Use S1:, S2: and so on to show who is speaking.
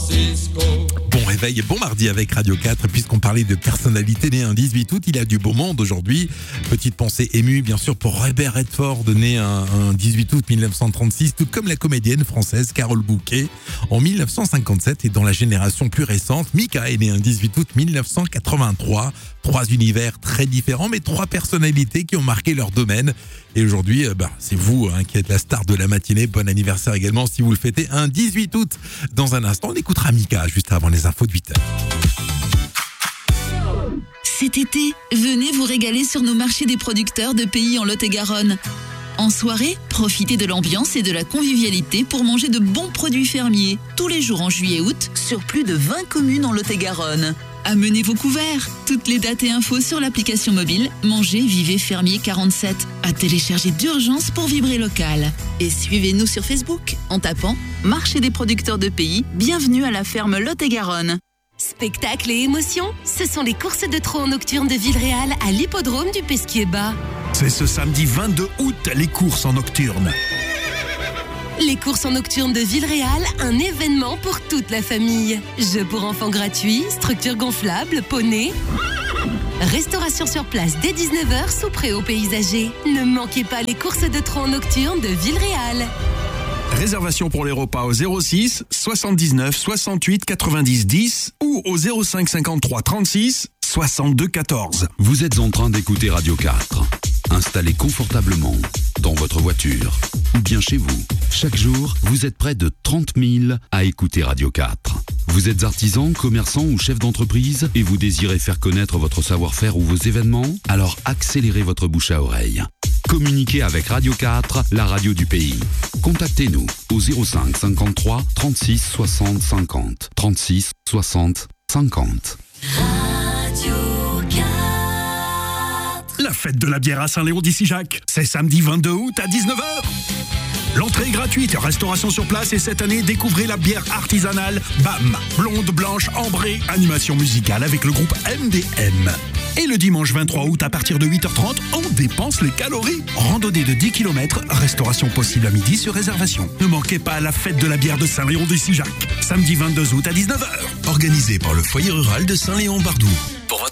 S1: Francisco.
S2: Bon réveil et bon mardi avec Radio 4. Puisqu'on parlait de personnalité née un 18 août, il a du beau monde aujourd'hui. Petite pensée émue bien sûr pour Robert Redford, né un 18 août 1936, tout comme la comédienne française Carole Bouquet en 1957. Et dans la génération plus récente, Mika est né un 18 août 1983. 3 univers très différents, mais 3 personnalités qui ont marqué leur domaine. Et aujourd'hui, c'est vous qui êtes la star de la matinée. Bon anniversaire également si vous le fêtez un 18 août. Dans un instant, on écoutera Mika juste avant les infos de 8h.
S3: Cet été, venez vous régaler sur nos marchés des producteurs de pays en Lot-et-Garonne. En soirée, profitez de l'ambiance et de la convivialité pour manger de bons produits fermiers. Tous les jours en juillet et août, sur plus de 20 communes en Lot-et-Garonne. Amenez vos couverts. Toutes les dates et infos sur l'application mobile Manger Vivez Fermier 47. À télécharger d'urgence pour vibrer local. Et suivez-nous sur Facebook en tapant Marché des producteurs de pays. Bienvenue à la ferme Lot-et-Garonne.
S4: Spectacle et émotion, ce sont les courses de trot nocturnes de Villeréal à l'hippodrome du Pesquier-Bas.
S5: C'est ce samedi 22 août, les courses en nocturne.
S4: Les courses en nocturne de Villeréal, un événement pour toute la famille. Jeux pour enfants gratuits, structures gonflables, poneys. Restauration sur place dès 19h sous préau paysager. Ne manquez pas les courses de trot nocturnes de Villeréal.
S5: Réservation pour les repas au 06 79 68 90 10 ou au 05 53 36 62 14.
S6: Vous êtes en train d'écouter Radio 4. Installez confortablement dans votre voiture ou bien chez vous. Chaque jour, vous êtes près de 30 000 à écouter Radio 4. Vous êtes artisan, commerçant ou chef d'entreprise et vous désirez faire connaître votre savoir-faire ou vos événements? Alors accélérez votre bouche à oreille. Communiquez avec Radio 4, la radio du pays. Contactez-nous au 05 53 36 60 50. 36 60 50.
S4: Radio 4.
S5: La fête de la bière à Saint-Léon d'Issy-Jacques, c'est samedi 22 août à 19h. L'entrée est gratuite, restauration sur place et cette année, découvrez la bière artisanale BAM. Blonde, blanche, ambrée, animation musicale avec le groupe MDM. Et le dimanche 23 août à partir de 8h30, on dépense les calories. Randonnée de 10 km, restauration possible à midi sur réservation. Ne manquez pas la fête de la bière de Saint-Léon d'Issy-Jacques, samedi 22 août à 19h.
S7: Organisé par le foyer rural de Saint-Léon-Bardou.